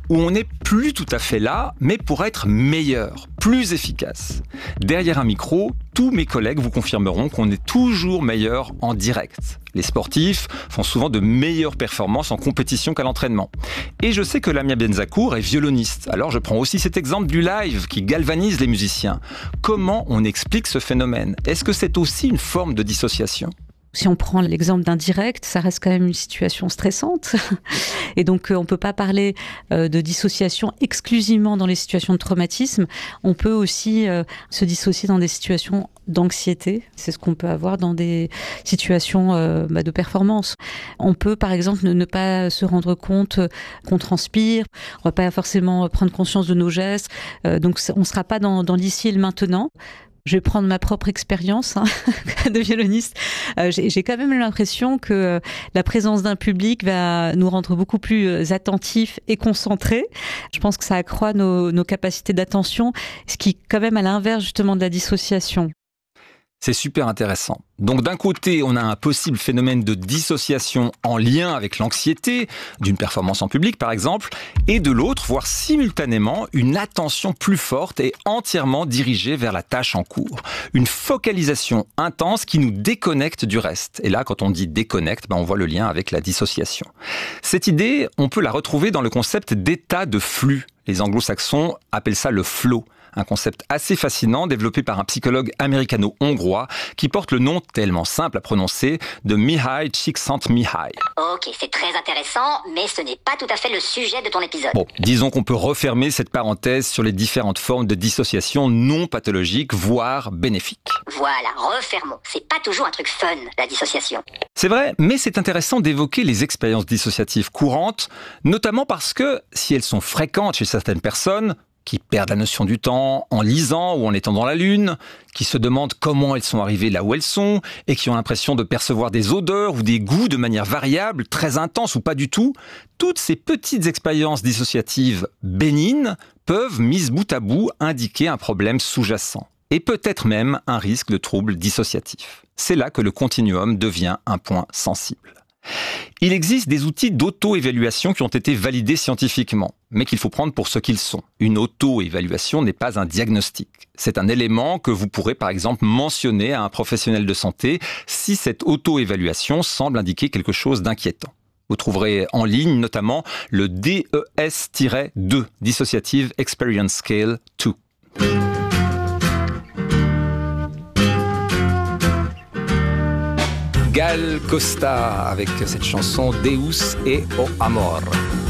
où on n'est plus tout à fait là, mais pour être meilleur, plus efficace. Derrière un micro, tous mes collègues vous confirmeront qu'on est toujours meilleur en direct. Les sportifs font souvent de meilleures performances en compétition qu'à l'entraînement. Et je sais que Lamia Benzakour est violoniste, alors je prends aussi cet exemple du live qui galvanise les musiciens. Comment on explique ce phénomène ? Est-ce que c'est aussi une forme de dissociation ? Si on prend l'exemple d'un direct, ça reste quand même une situation stressante. Et donc, on ne peut pas parler de dissociation exclusivement dans les situations de traumatisme. On peut aussi se dissocier dans des situations d'anxiété. C'est ce qu'on peut avoir dans des situations de performance. On peut, par exemple, ne pas se rendre compte qu'on transpire. On ne va pas forcément prendre conscience de nos gestes. Donc, on ne sera pas dans l'ici et le maintenant. Je vais prendre ma propre expérience de violoniste. J'ai quand même l'impression que la présence d'un public va nous rendre beaucoup plus attentifs et concentrés. Je pense que ça accroît nos capacités d'attention, ce qui est quand même à l'inverse justement de la dissociation. C'est super intéressant. Donc d'un côté, on a un possible phénomène de dissociation en lien avec l'anxiété, d'une performance en public par exemple, et de l'autre, voire simultanément, une attention plus forte et entièrement dirigée vers la tâche en cours. Une focalisation intense qui nous déconnecte du reste. Et là, quand on dit déconnecte, on voit le lien avec la dissociation. Cette idée, on peut la retrouver dans le concept d'état de flux. Les anglo-saxons appellent ça le flow. Un concept assez fascinant développé par un psychologue américano-hongrois qui porte le nom tellement simple à prononcer de Mihaly Csikszentmihalyi. Ok, c'est très intéressant, mais ce n'est pas tout à fait le sujet de ton épisode. Bon, disons qu'on peut refermer cette parenthèse sur les différentes formes de dissociation non pathologiques, voire bénéfiques. Voilà, refermons. C'est pas toujours un truc fun, la dissociation. C'est vrai, mais c'est intéressant d'évoquer les expériences dissociatives courantes, notamment parce que, si elles sont fréquentes chez certaines personnes, qui perdent la notion du temps en lisant ou en étant dans la lune, qui se demandent comment elles sont arrivées là où elles sont, et qui ont l'impression de percevoir des odeurs ou des goûts de manière variable, très intense ou pas du tout, toutes ces petites expériences dissociatives bénignes peuvent, mises bout à bout, indiquer un problème sous-jacent, et peut-être même un risque de trouble dissociatif. C'est là que le continuum devient un point sensible. Il existe des outils d'auto-évaluation qui ont été validés scientifiquement, mais qu'il faut prendre pour ce qu'ils sont. Une auto-évaluation n'est pas un diagnostic. C'est un élément que vous pourrez par exemple mentionner à un professionnel de santé si cette auto-évaluation semble indiquer quelque chose d'inquiétant. Vous trouverez en ligne notamment le DES-2, Dissociative Experience Scale 2. Gal Costa avec cette chanson Deus et o Amor.